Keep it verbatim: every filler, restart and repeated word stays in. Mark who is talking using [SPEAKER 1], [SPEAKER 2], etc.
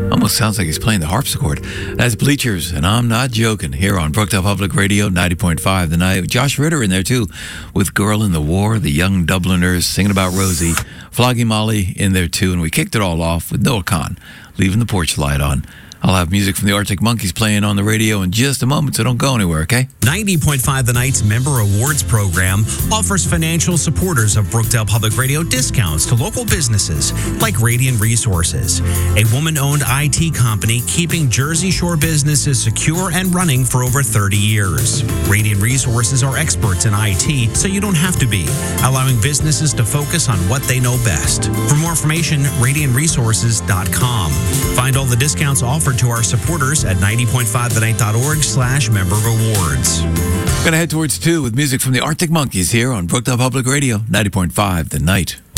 [SPEAKER 1] Almost sounds like he's playing the harpsichord. That's Bleachers, and I'm not joking, here on Brookdale Public Radio, ninety point five The Night. Josh Ritter in there, too, with Girl in the War, the Young Dubliners singing about Rosie, Flogging Molly in there, too, and we kicked it all off with Noah Kahn, Leaving the Porch Light On. I'll have music from the Arctic Monkeys playing on the radio in just a moment, so don't go anywhere, okay?
[SPEAKER 2] ninety point five The Night's Member Awards program offers financial supporters of Brookdale Public Radio discounts to local businesses like Radiant Resources, a woman-owned I T company keeping Jersey Shore businesses secure and running for over thirty years. Radiant Resources are experts in I T, so you don't have to be, allowing businesses to focus on what they know best. For more information, radiant resources dot com. Find all the discounts offered to our supporters at ninety point five the night dot org slash member rewards.
[SPEAKER 1] Gonna head towards two with music from the Arctic Monkeys here on Brookdale Public Radio, ninety point five The Night.